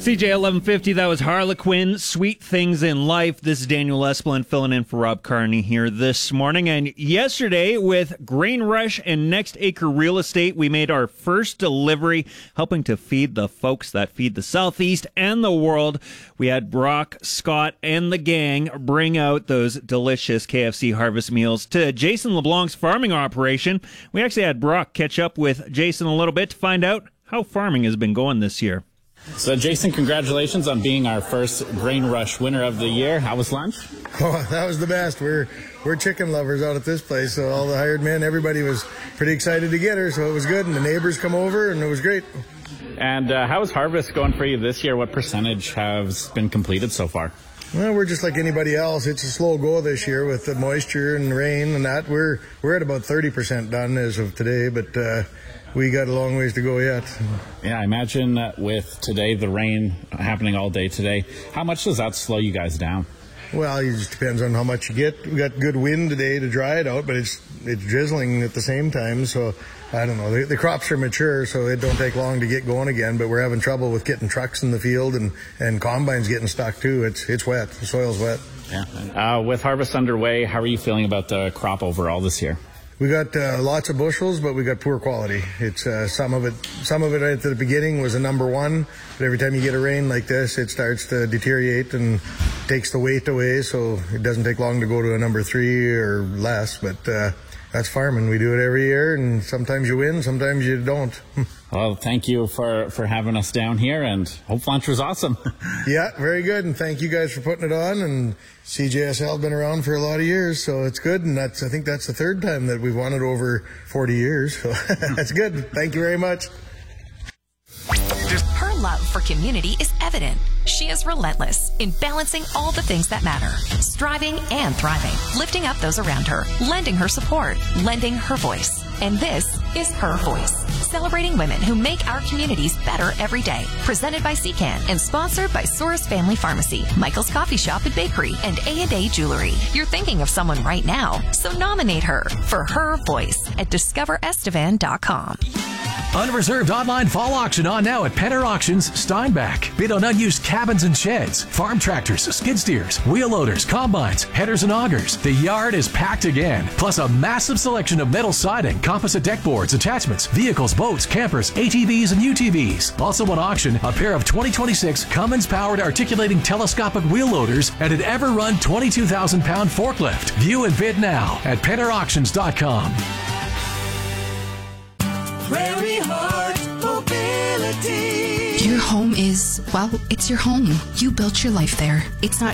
CJ 1150, that was Harlequin, Sweet Things in Life. This is Daniel Esplin filling in for Rob Carney here this morning. And yesterday with Grain Rush and Next Acre Real Estate, we made our first delivery, helping to feed the folks that feed the Southeast and the world. We had Brock, Scott, and the gang bring out those delicious KFC harvest meals to Jason LeBlanc's farming operation. We actually had Brock catch up with Jason a little bit to find out how farming has been going this year. So, Jason, congratulations on being our first Grain Rush winner of the year. How was lunch? Oh, that was the best. We're chicken lovers out at this place, so all the hired men, everybody was pretty excited to get her, so it was good, and the neighbors come over, and it was great. And how is harvest going for you this year? What percentage has been completed so far? Well, we're just like anybody else. It's a slow go this year with the moisture and rain and that. We're at about 30% done as of today, but we got a long ways to go yet. Yeah, I imagine with today, the rain happening all day today, how much does that slow you guys down? Well, it just depends on how much you get. We got good wind today to dry it out, but it's drizzling at the same time, so I don't know. The crops are mature, so it don't take long to get going again, but we're having trouble with getting trucks in the field and combines getting stuck too. It's wet. The soil's wet. Yeah. With harvest underway, how are you feeling about the crop overall this year? We got lots of bushels, but we got poor quality. It's some of it right at the beginning was a number one, but every time you get a rain like this, it starts to deteriorate and takes the weight away, so it doesn't take long to go to a number three or less, but that's farming. We do it every year, and sometimes you win, sometimes you don't. Well, thank you for having us down here, and hope lunch was awesome. Yeah, very good, and thank you guys for putting it on. And CJSL has been around for a lot of years, so it's good, and I think that's the third time that we've won it over 40 years, so that's good. Thank you very much. Her love for community is evident. She is relentless in balancing all the things that matter, striving and thriving, lifting up those around her, lending her support, lending her voice. And this is Her Voice, celebrating women who make our communities better every day. Presented by CCAN and sponsored by Soros Family Pharmacy, Michael's Coffee Shop and Bakery, and A&A Jewelry. You're thinking of someone right now, so nominate her for Her Voice at discoverestevan.com. Unreserved online fall auction on now at Penner Auctions, Steinbach. Bid on unused cabins and sheds, farm tractors, skid steers, wheel loaders, combines, headers and augers. The yard is packed again, plus a massive selection of metal siding, composite deck boards, attachments, vehicles, boats, campers, ATVs, and UTVs. Also on auction, a pair of 2026 Cummins-powered articulating telescopic wheel loaders and an Ever-Run 22,000-pound forklift. View and bid now at PennerAuctions.com. Prairie Heart Mobility. Your home is, well, it's your home. You built your life there. It's not